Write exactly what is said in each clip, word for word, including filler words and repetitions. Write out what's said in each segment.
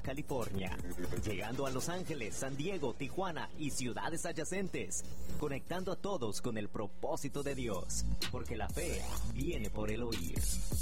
California, llegando a Los Ángeles, San Diego, Tijuana y ciudades adyacentes, conectando a todos con el propósito de Dios, porque la fe viene por el oír.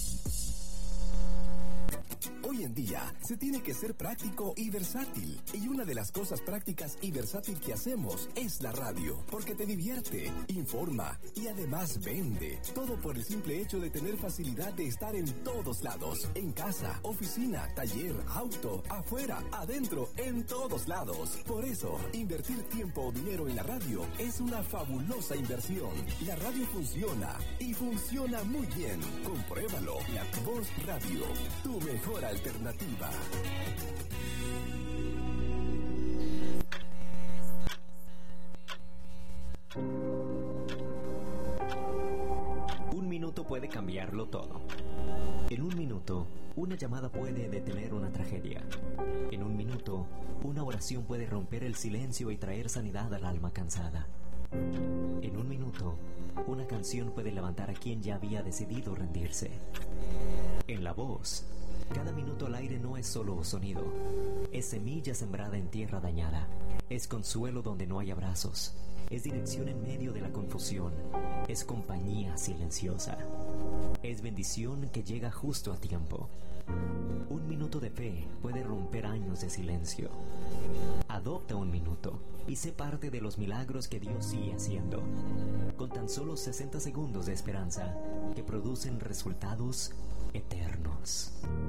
Hoy en día se tiene que ser práctico y versátil, y una de las cosas prácticas y versátil que hacemos es la radio, porque te divierte, informa y además vende. Todo por el simple hecho de tener facilidad de estar en todos lados, en casa, oficina, taller, auto, afuera, adentro, en todos lados. Por eso, invertir tiempo o dinero en la radio es una fabulosa inversión. La radio funciona y funciona muy bien. Compruébalo. La Voz Radio, tu mejor alternativa. Un minuto puede cambiarlo todo. En un minuto, una llamada puede detener una tragedia. En un minuto, una oración puede romper el silencio y traer sanidad al alma cansada. En un minuto, una canción puede levantar a quien ya había decidido rendirse. En La Voz, cada minuto al aire no es solo sonido, es semilla sembrada en tierra dañada, es consuelo donde no hay abrazos, es dirección en medio de la confusión, es compañía silenciosa, es bendición que llega justo a tiempo. Un minuto de fe puede romper años de silencio. Adopta un minuto y sé parte de los milagros que Dios sigue haciendo, con tan solo sesenta segundos de esperanza que producen resultados eternos.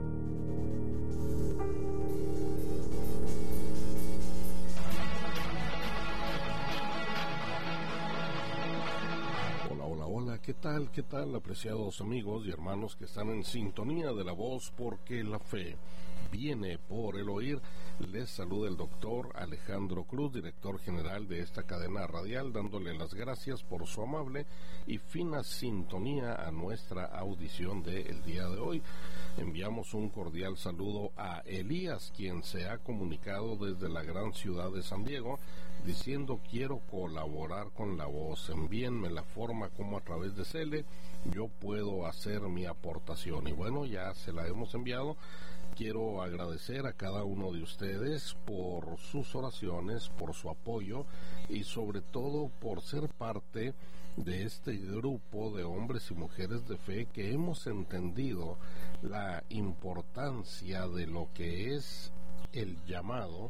Hola, hola, hola, ¿qué tal? ¿Qué tal, apreciados amigos y hermanos que están en sintonía de La Voz? Porque la fe viene por el oír. Les saluda el doctor Alejandro Cruz, director general de esta cadena radial, dándole las gracias por su amable y fina sintonía a nuestra audición del día de hoy. Enviamos un cordial saludo a Elías, quien se ha comunicado desde la gran ciudad de San Diego, diciendo: quiero colaborar con La Voz, envíenme la forma como a través de Cele yo puedo hacer mi aportación. Y bueno, ya se la hemos enviado. Quiero agradecer a cada uno de ustedes por sus oraciones, por su apoyo y sobre todo por ser parte de este grupo de hombres y mujeres de fe que hemos entendido la importancia de lo que es el llamado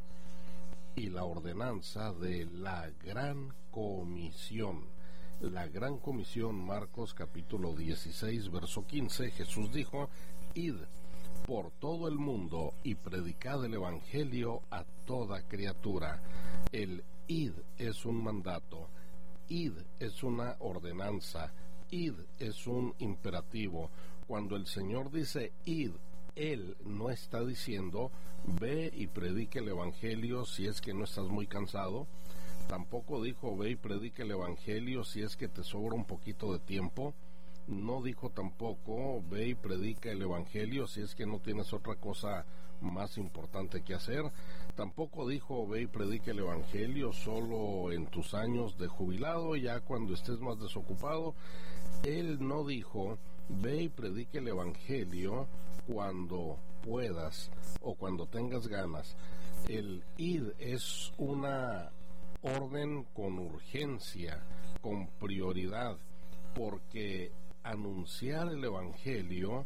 y la ordenanza de la Gran Comisión. La Gran Comisión, Marcos capítulo dieciséis, verso quince, Jesús dijo: id por todo el mundo y predicad el evangelio a toda criatura. El id es un mandato, id es una ordenanza, id es un imperativo. Cuando el Señor dice id, Él no está diciendo ve y predique el evangelio si es que no estás muy cansado. Tampoco dijo ve y predique el evangelio si es que te sobra un poquito de tiempo. No dijo tampoco ve y predica el evangelio si es que no tienes otra cosa más importante que hacer. Tampoco dijo ve y predica el evangelio solo en tus años de jubilado, ya cuando estés más desocupado. Él no dijo ve y predica el evangelio cuando puedas o cuando tengas ganas. El ir es una orden con urgencia, con prioridad, porque anunciar el evangelio,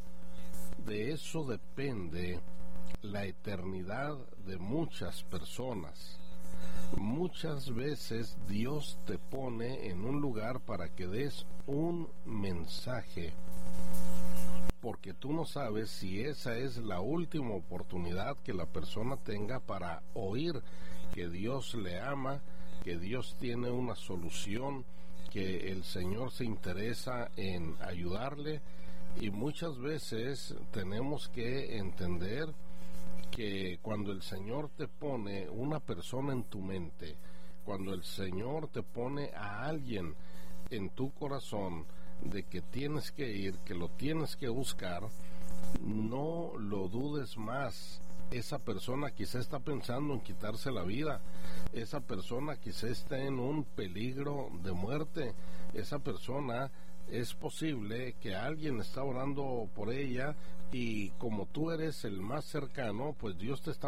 de eso depende la eternidad de muchas personas. Muchas veces Dios te pone en un lugar para que des un mensaje, porque tú no sabes si esa es la última oportunidad que la persona tenga para oír que Dios le ama, que Dios tiene una solución, que el Señor se interesa en ayudarle. Y muchas veces tenemos que entender que cuando el Señor te pone una persona en tu mente, cuando el Señor te pone a alguien en tu corazón de que tienes que ir, que lo tienes que buscar, no lo dudes más. Esa persona quizá está pensando en quitarse la vida, esa persona quizá está en un peligro de muerte, esa persona es posible que alguien está orando por ella y como tú eres el más cercano, pues Dios te está